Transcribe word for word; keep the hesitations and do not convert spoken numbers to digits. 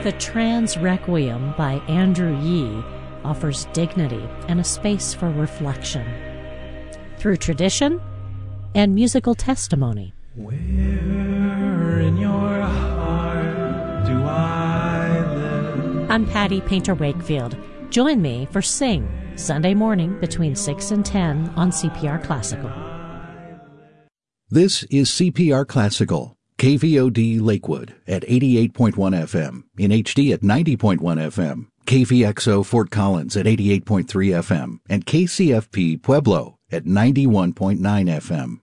The Trans Requiem by Andrew Yee offers dignity and a space for reflection through tradition and musical testimony. Where in your heart do I live? I'm Patty Painter Wakefield. Join me for Sing, Sunday morning between six and ten on C P R Classical. This is C P R Classical, K V O D Lakewood at eighty-eight point one F M, in H D at ninety point one F M, K V X O Fort Collins at eighty-eight point three F M, and K C F P Pueblo at ninety-one point nine F M.